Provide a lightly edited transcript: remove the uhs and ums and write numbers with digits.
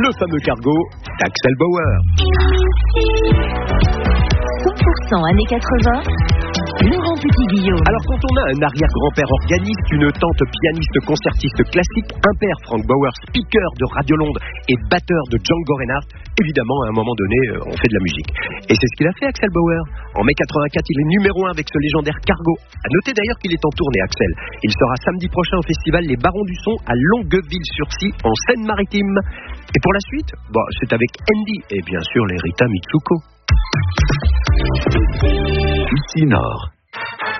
le fameux cargo d'Axel Bauer. 100% années 80, Laurent Petit-Guillaume. Alors quand on a un arrière-grand-père organiste, une tante pianiste concertiste classique, un père Frank Bauer, speaker de Radio Londres et batteur de Django Reinhardt, évidemment à un moment donné on fait de la musique. Et c'est ce qu'il a fait Axel Bauer. En mai 84, il est numéro 1 avec ce légendaire cargo. À noter d'ailleurs qu'il est en tournée Axel. Il sera samedi prochain au festival Les Barons du Son à Longueville-sur-Scie en Seine-Maritime. Et pour la suite, c'est avec Andy et bien sûr les Rita Mitsuko. Ici Nord.